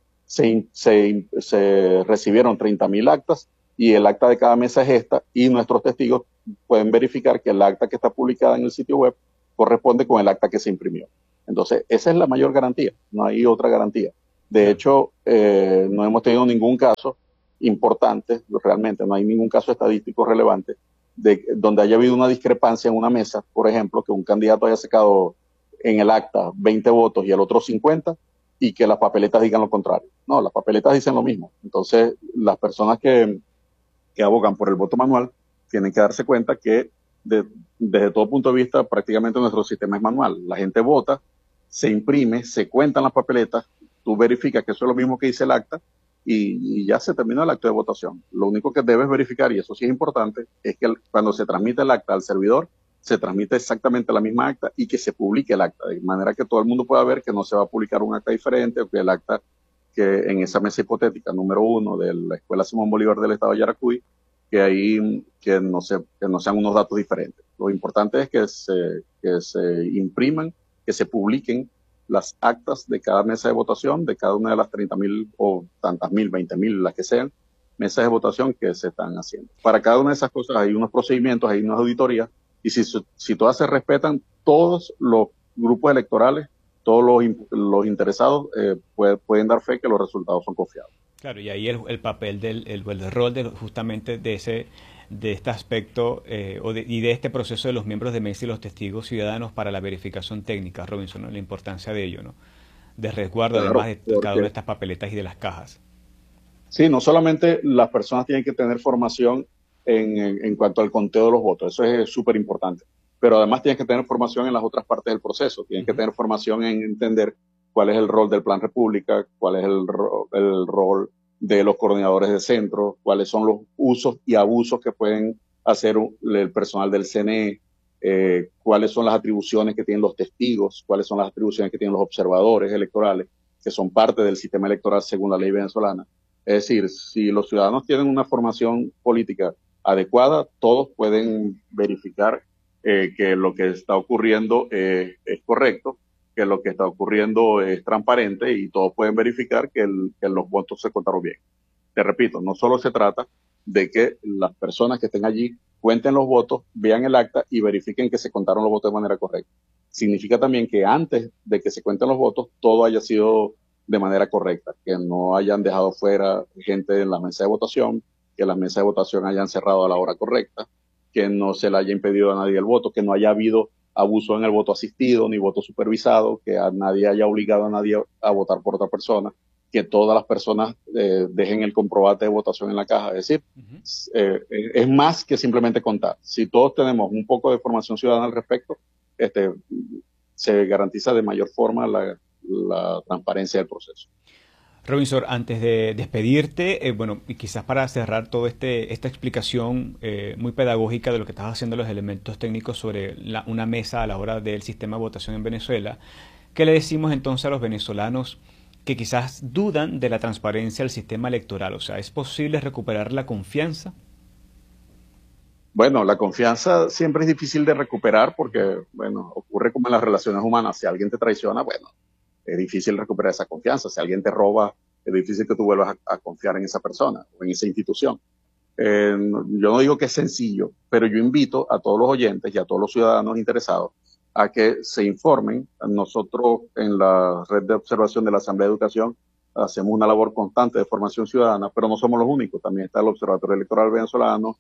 se recibieron 30.000 actas y el acta de cada mesa es esta, y nuestros testigos pueden verificar que el acta que está publicada en el sitio web corresponde con el acta que se imprimió. Entonces, esa es la mayor garantía, no hay otra garantía. De hecho, no hemos tenido ningún caso importante, realmente no hay ningún caso estadístico relevante de donde haya habido una discrepancia en una mesa, por ejemplo, que un candidato haya sacado en el acta 20 votos y el otro 50 y que las papeletas digan lo contrario. No, las papeletas dicen lo mismo. Entonces, las personas que abogan por el voto manual tienen que darse cuenta que desde todo punto de vista prácticamente nuestro sistema es manual. La gente vota, se imprime, se cuentan las papeletas, tú verificas que eso es lo mismo que dice el acta y ya se terminó el acto de votación. Lo único que debes verificar, y eso sí es importante, es que cuando se transmite el acta al servidor, se transmite exactamente la misma acta y que se publique el acta, de manera que todo el mundo pueda ver que no se va a publicar un acta diferente, o que el acta que en esa mesa hipotética número 1 de la Escuela Simón Bolívar del Estado de Yaracuy, que no sean unos datos diferentes. Lo importante es que se impriman, que se publiquen las actas de cada mesa de votación, de cada una de las 30.000 o tantas mil, 20.000, las que sean, mesas de votación que se están haciendo. Para cada una de esas cosas hay unos procedimientos, hay unas auditorías, y si todas se respetan, todos los grupos electorales, todos los interesados pueden dar fe que los resultados son confiables. Claro, y ahí el papel el rol justamente de este aspecto y de este proceso de los miembros de mesa y los testigos ciudadanos para la verificación técnica, Robinson, ¿no? La importancia de ello, ¿no? De resguardo, claro, además de cada una de estas papeletas y de las cajas. Sí, no solamente las personas tienen que tener formación en cuanto al conteo de los votos, eso es súper importante, pero además tienen que tener formación en las otras partes del proceso, tienen que tener formación en entender cuál es el rol del Plan República, cuál es el rol de los coordinadores de centro, cuáles son los usos y abusos que pueden hacer el personal del CNE, cuáles son las atribuciones que tienen los testigos, cuáles son las atribuciones que tienen los observadores electorales, que son parte del sistema electoral según la ley venezolana. Es decir, si los ciudadanos tienen una formación política adecuada, todos pueden verificar que lo que está ocurriendo es correcto, que lo que está ocurriendo es transparente y todos pueden verificar que los votos se contaron bien. Te repito, no solo se trata de que las personas que estén allí cuenten los votos, vean el acta y verifiquen que se contaron los votos de manera correcta. Significa también que antes de que se cuenten los votos, todo haya sido de manera correcta, que no hayan dejado fuera gente en la mesa de votación, que las mesas de votación hayan cerrado a la hora correcta, que no se le haya impedido a nadie el voto, que no haya habido abuso en el voto asistido ni voto supervisado, que a nadie haya obligado a nadie a votar por otra persona, que todas las personas dejen el comprobante de votación en la caja. Es decir, es más que simplemente contar. Si todos tenemos un poco de formación ciudadana al respecto, se garantiza de mayor forma la transparencia del proceso. Robinson, antes de despedirte, bueno, y quizás para cerrar toda esta explicación muy pedagógica de lo que estás haciendo, los elementos técnicos sobre una mesa a la hora del sistema de votación en Venezuela, ¿qué le decimos entonces a los venezolanos que quizás dudan de la transparencia del sistema electoral? O sea, ¿es posible recuperar la confianza? Bueno, la confianza siempre es difícil de recuperar porque, bueno, ocurre como en las relaciones humanas. Si alguien te traiciona, bueno, es difícil recuperar esa confianza. Si alguien te roba, es difícil que tú vuelvas a confiar en esa persona o en esa institución. Yo no digo que es sencillo, pero yo invito a todos los oyentes y a todos los ciudadanos interesados a que se informen. Nosotros en la red de observación de la Asamblea de Educación hacemos una labor constante de formación ciudadana, pero no somos los únicos. También está el Observatorio Electoral Venezolano,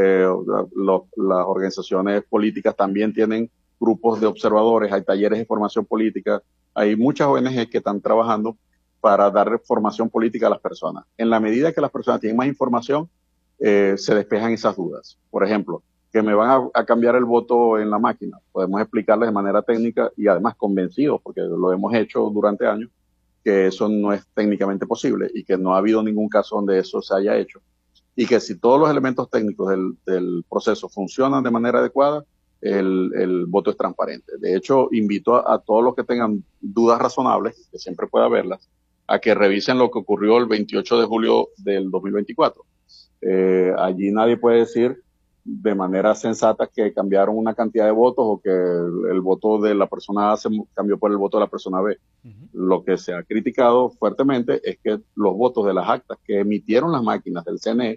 las organizaciones políticas también tienen grupos de observadores, hay talleres de formación política, hay muchas ONG que están trabajando para dar formación política a las personas. En la medida que las personas tienen más información, se despejan esas dudas. Por ejemplo, que me van a cambiar el voto en la máquina. Podemos explicarles de manera técnica y además convencidos, porque lo hemos hecho durante años, que eso no es técnicamente posible y que no ha habido ningún caso donde eso se haya hecho. Y que si todos los elementos técnicos del proceso funcionan de manera adecuada, el voto es transparente. De hecho, invito a todos los que tengan dudas razonables, que siempre pueda haberlas, a que revisen lo que ocurrió el 28 de julio del 2024. Allí nadie puede decir de manera sensata que cambiaron una cantidad de votos o que el voto de la persona A se cambió por el voto de la persona B. Lo que se ha criticado fuertemente es que los votos de las actas que emitieron las máquinas del CNE,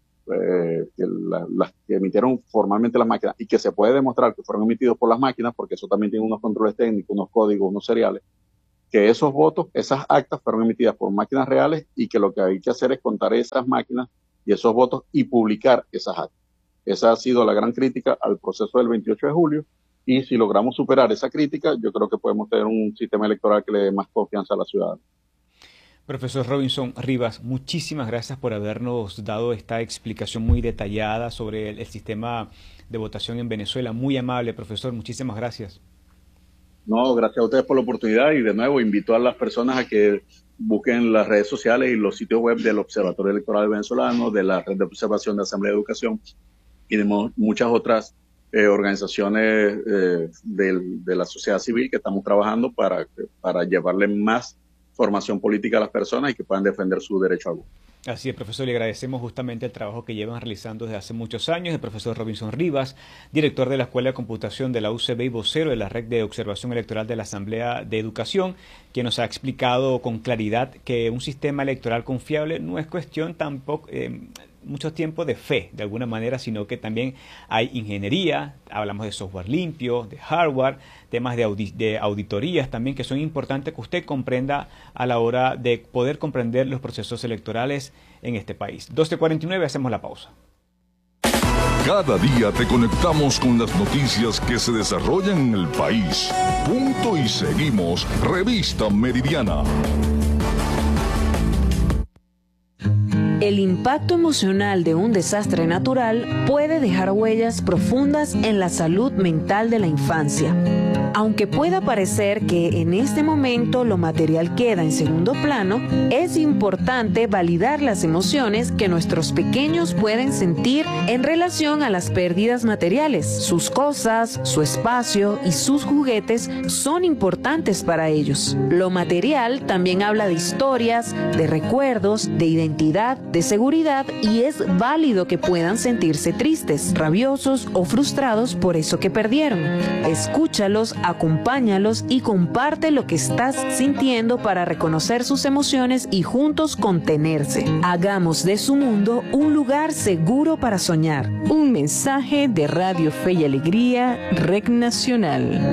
las que emitieron formalmente las máquinas y que se puede demostrar que fueron emitidos por las máquinas, porque eso también tiene unos controles técnicos, unos códigos, unos seriales, que esos votos, esas actas fueron emitidas por máquinas reales y que lo que hay que hacer es contar esas máquinas y esos votos y publicar esas actas. Esa ha sido la gran crítica al proceso del 28 de julio y si logramos superar esa crítica, yo creo que podemos tener un sistema electoral que le dé más confianza a la ciudadanía. Profesor Robinson Rivas, muchísimas gracias por habernos dado esta explicación muy detallada sobre el sistema de votación en Venezuela. Muy amable, profesor, muchísimas gracias. No, gracias a ustedes por la oportunidad y de nuevo invito a las personas a que busquen las redes sociales y los sitios web del Observatorio Electoral Venezolano, de la Red de Observación de Asamblea de Educación y de muchas otras organizaciones de la sociedad civil que estamos trabajando para llevarle más formación política a las personas y que puedan defender su derecho a voto. Así es, profesor, le agradecemos justamente el trabajo que llevan realizando desde hace muchos años. El profesor Robinson Rivas, director de la Escuela de Computación de la UCB y vocero de la Red de Observación Electoral de la Asamblea de Educación, quien nos ha explicado con claridad que un sistema electoral confiable no es cuestión tampoco mucho tiempo de fe, de alguna manera, sino que también hay ingeniería, hablamos de software limpio, de hardware, temas de auditorías también que son importantes que usted comprenda a la hora de poder comprender los procesos electorales en este país. 12:49, hacemos la pausa. Cada día te conectamos con las noticias que se desarrollan en el país. Punto y seguimos, Revista Meridiana. El impacto emocional de un desastre natural puede dejar huellas profundas en la salud mental de la infancia. Aunque pueda parecer que en este momento lo material queda en segundo plano, es importante validar las emociones que nuestros pequeños pueden sentir en relación a las pérdidas materiales. Sus cosas, su espacio y sus juguetes son importantes para ellos. Lo material también habla de historias, de recuerdos, de identidad, de seguridad y es válido que puedan sentirse tristes, rabiosos o frustrados por eso que perdieron. Escúchalos, acompáñalos y comparte lo que estás sintiendo para reconocer sus emociones y juntos contenerse. Hagamos de su mundo un lugar seguro para soñar. Un mensaje de Radio Fe y Alegría, Red Nacional.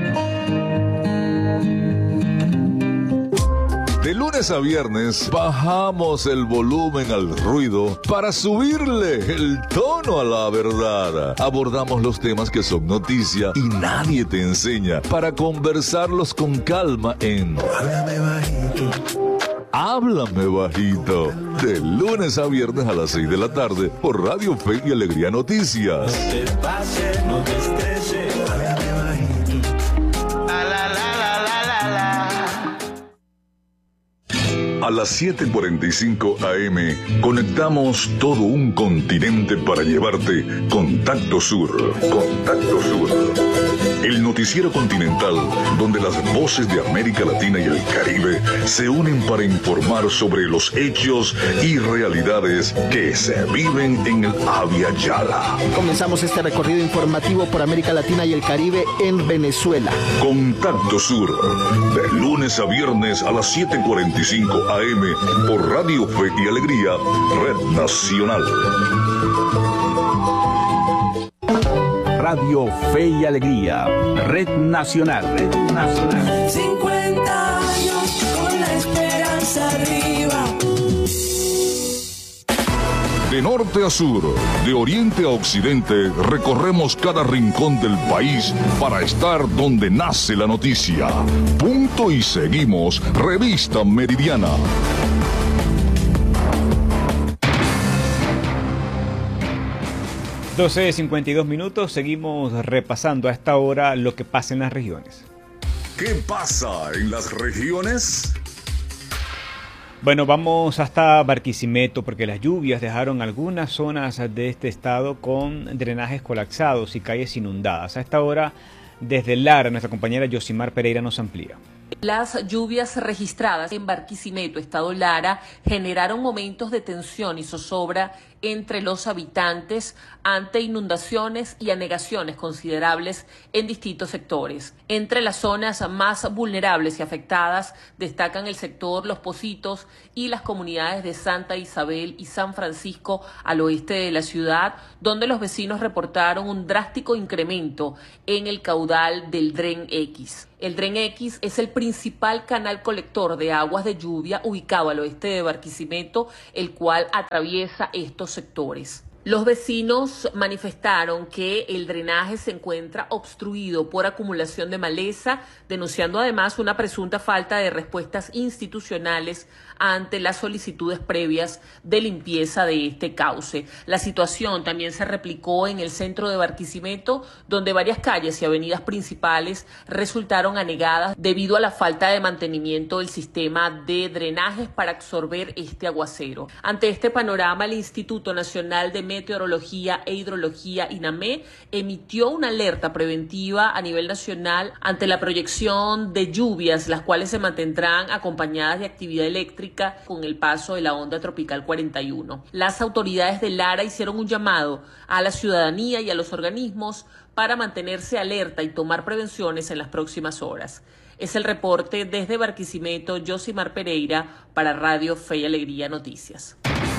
De lunes a viernes bajamos el volumen al ruido para subirle el tono a la verdad. Abordamos los temas que son noticia y nadie te enseña para conversarlos con calma en Háblame Bajito. Háblame Bajito. De lunes a viernes a las 6 de la tarde por Radio Fe y Alegría Noticias. No te pases, no te estreses, háblame bajito. A las 7:45 AM conectamos todo un continente para llevarte Contacto Sur. Contacto Sur. El noticiero continental donde las voces de América Latina y el Caribe se unen para informar sobre los hechos y realidades que se viven en el Abya Yala. Comenzamos este recorrido informativo por América Latina y el Caribe en Venezuela. Contacto Sur, de lunes a viernes a las 7:45 AM por Radio Fe y Alegría, Red Nacional. Radio Fe y Alegría, Red Nacional. Red Nacional. 50 años con la esperanza arriba. De norte a sur, de oriente a occidente, recorremos cada rincón del país para estar donde nace la noticia. Punto y seguimos, Revista Meridiana. (12:52), seguimos repasando a esta hora lo que pasa en las regiones. ¿Qué pasa en las regiones? Bueno, vamos hasta Barquisimeto porque las lluvias dejaron algunas zonas de este estado con drenajes colapsados y calles inundadas. A esta hora, desde Lara, nuestra compañera Yosimar Pereira nos amplía. Las lluvias registradas en Barquisimeto, estado Lara, generaron momentos de tensión y zozobra entre los habitantes ante inundaciones y anegaciones considerables en distintos sectores. Entre las zonas más vulnerables y afectadas destacan el sector Los Pocitos y las comunidades de Santa Isabel y San Francisco al oeste de la ciudad, donde los vecinos reportaron un drástico incremento en el caudal del Dren X. El Dren X es el principal canal colector de aguas de lluvia ubicado al oeste de Barquisimeto, el cual atraviesa estos sectores. Los vecinos manifestaron que el drenaje se encuentra obstruido por acumulación de maleza, denunciando además una presunta falta de respuestas institucionales ante las solicitudes previas de limpieza de este cauce. La situación también se replicó en el centro de Barquisimeto, donde varias calles y avenidas principales resultaron anegadas debido a la falta de mantenimiento del sistema de drenajes para absorber este aguacero. Ante este panorama, el Instituto Nacional de Meteorología e Hidrología, INAME, emitió una alerta preventiva a nivel nacional ante la proyección de lluvias, las cuales se mantendrán acompañadas de actividad eléctrica con el paso de la onda tropical 41. Las autoridades de Lara hicieron un llamado a la ciudadanía y a los organismos para mantenerse alerta y tomar prevenciones en las próximas horas. Es el reporte desde Barquisimeto, Josimar Pereira, para Radio Fe y Alegría Noticias.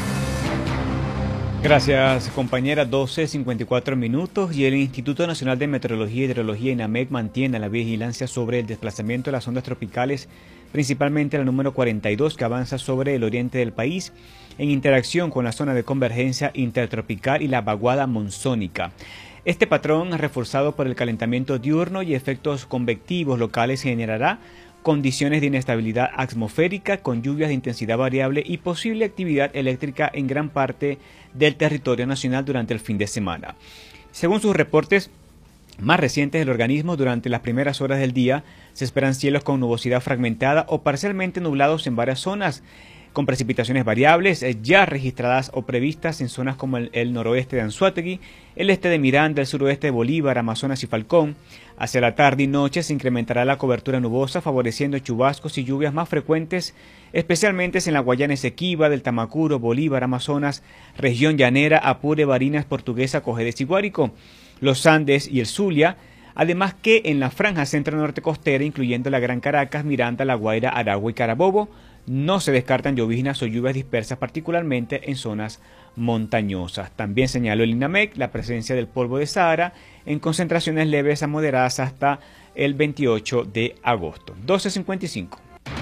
Gracias, compañera. 12:54 minutos y el Instituto Nacional de Meteorología y Hidrología, INAMEC, mantiene la vigilancia sobre el desplazamiento de las ondas tropicales, principalmente la número 42, que avanza sobre el oriente del país en interacción con la zona de convergencia intertropical y la vaguada monzónica. Este patrón, reforzado por el calentamiento diurno y efectos convectivos locales, generará condiciones de inestabilidad atmosférica con lluvias de intensidad variable y posible actividad eléctrica en gran parte del territorio nacional durante el fin de semana. Según sus reportes más recientes del organismo, durante las primeras horas del día se esperan cielos con nubosidad fragmentada o parcialmente nublados en varias zonas, con precipitaciones variables ya registradas o previstas en zonas como el noroeste de Anzoátegui, el este de Miranda, el suroeste de Bolívar, Amazonas y Falcón. Hacia la tarde y noche se incrementará la cobertura nubosa, favoreciendo chubascos y lluvias más frecuentes, especialmente en la Guayana Esequiba, del Tamacuro, Bolívar, Amazonas, región llanera, Apure, Barinas, Portuguesa, Cojedes y Guárico, los Andes y el Zulia. Además que en la franja centro-norte costera, incluyendo la Gran Caracas, Miranda, La Guaira, Aragua y Carabobo, no se descartan lloviznas o lluvias dispersas, particularmente en zonas montañosas. También señaló el INAMEC la presencia del polvo de Sahara en concentraciones leves a moderadas hasta el 28 de agosto. 12:55.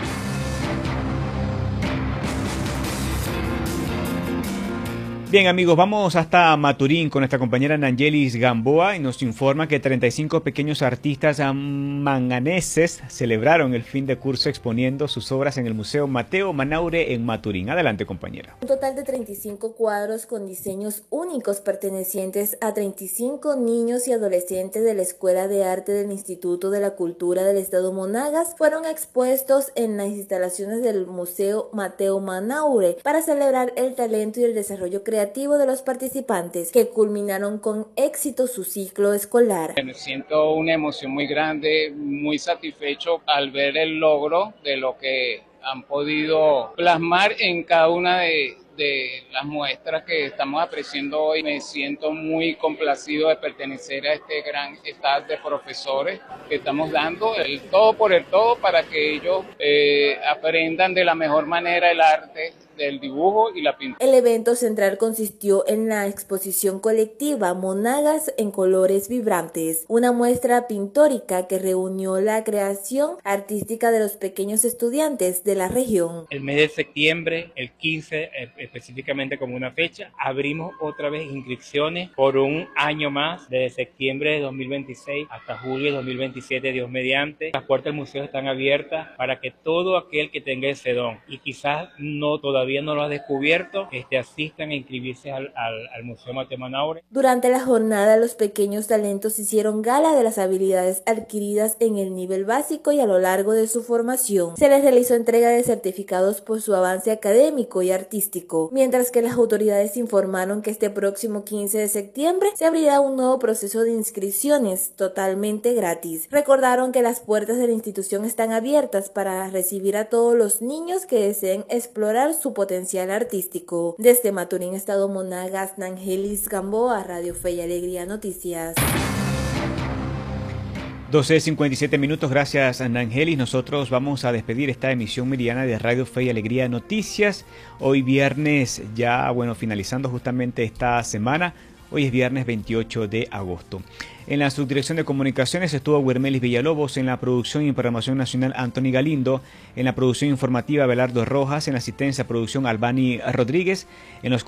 Bien, amigos, vamos hasta Maturín con nuestra compañera Nangelis Gamboa y nos informa que 35 pequeños artistas manganeses celebraron el fin de curso exponiendo sus obras en el Museo Mateo Manaure en Maturín. Adelante, compañera. Un total de 35 cuadros con diseños únicos pertenecientes a 35 niños y adolescentes de la Escuela de Arte del Instituto de la Cultura del Estado Monagas fueron expuestos en las instalaciones del Museo Mateo Manaure para celebrar el talento y el desarrollo creativo de los participantes, que culminaron con éxito su ciclo escolar. Me siento una emoción muy grande, muy satisfecho al ver el logro de lo que han podido plasmar en cada una de las muestras que estamos apreciando hoy. Me siento muy complacido de pertenecer a este gran staff de profesores que estamos dando el todo por el todo para que ellos aprendan de la mejor manera el arte del dibujo y la pintura. El evento central consistió en la exposición colectiva Monagas en colores vibrantes, una muestra pintórica que reunió la creación artística de los pequeños estudiantes de la región. El mes de septiembre, el 15 específicamente como una fecha, abrimos otra vez inscripciones por un año más, desde septiembre de 2026 hasta julio de 2027, Dios mediante. Las puertas del museo están abiertas para que todo aquel que tenga ese don y quizás todavía no lo ha descubierto, asistan a inscribirse al Museo Mateo Manaure. Durante la jornada, los pequeños talentos hicieron gala de las habilidades adquiridas en el nivel básico y a lo largo de su formación. Se les realizó entrega de certificados por su avance académico y artístico. artístico, mientras que las autoridades informaron que este próximo 15 de septiembre se abrirá un nuevo proceso de inscripciones totalmente gratis. Recordaron que las puertas de la institución están abiertas para recibir a todos los niños que deseen explorar su potencial artístico. Desde Maturín, Estado Monagas, Nangelis Gamboa, Radio Fe y Alegría Noticias. 12:57 minutos, gracias Nangelis. Nosotros vamos a despedir esta emisión meridiana de Radio Fe y Alegría Noticias. Hoy viernes, ya finalizando justamente esta semana. Hoy es viernes 28 de agosto. En la subdirección de comunicaciones estuvo Guermelis Villalobos, en la producción y programación nacional Anthony Galindo, en la producción informativa Abelardo Rojas, en la asistencia a producción Albani Rodríguez, en los